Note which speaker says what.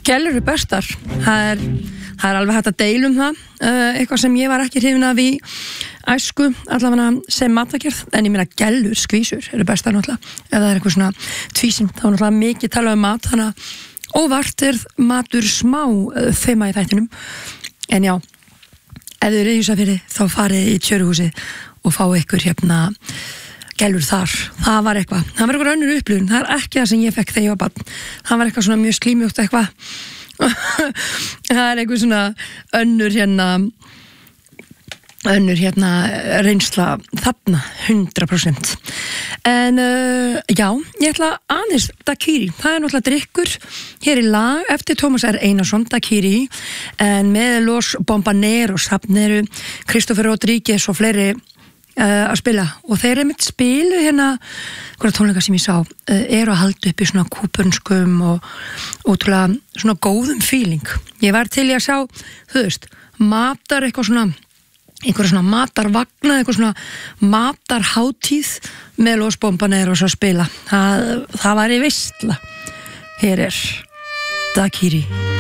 Speaker 1: Gellur eru bestar. Það er alveg hægt að deila það. Eitthvað sem ég var ekki hrifin af í æsku, allavega sem matagerð, en ég meina gellur, skvísur eru bestar náttúrulega. Ef það er eitthvað svona tvísýnt, þá náttúrulega mikið talað um mat, þannig að óvart er matur smá þema í þættinum. En já, ef þið eru í Ísafirði, þá farið í Tjöruhúsið og fá ykkur gellur þar. Það var eitthvað önnur upplifun. Það er ekki það sem ég fekk þegar ég var barn. Það var eitthvað svona mjög slímjótt eitthvað. Það er eitthvað svona önnur reynsla þarna 100%. En já, ég ætla aðeins daiquiri. Það er náttúrulega drykkur hér í lag eftir Tómas R. Einarsson, daiquiri, en með Los Bombaneros, þarna eru Kristoffer Rodríguez og fleiri að spila, og þeir einmitt spilu hverja tónleika sem ég sá eru að halda upp í svona kúpurnskum og ótrúlega svona góðum feeling. Ég var til í að sjá, þú veist, einhverja svona matarvagna, eitthvað svona matarhátíð með Los Bombaneros að spila. Það var í veistla. Hér er daiquiri.